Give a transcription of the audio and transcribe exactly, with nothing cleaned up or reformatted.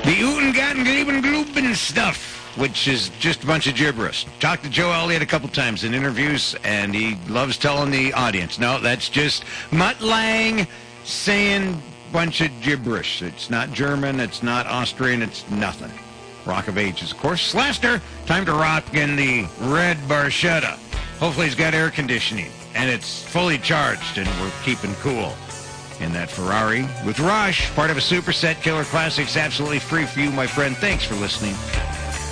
The Utengaten Gleben Gluben stuff, which is just a bunch of gibberish. Talked to Joe Elliott a couple times in interviews, and he loves telling the audience, no, that's just Mutt Lang saying a bunch of gibberish. It's not German, it's not Austrian, it's nothing. Rock of Ages, of course. Laster, time to rock in the red Barchetta. Hopefully he's got air conditioning, and it's fully charged, and we're keeping cool in that Ferrari with Rush, part of a superset. Killer Classics, absolutely free for you, my friend. Thanks for listening.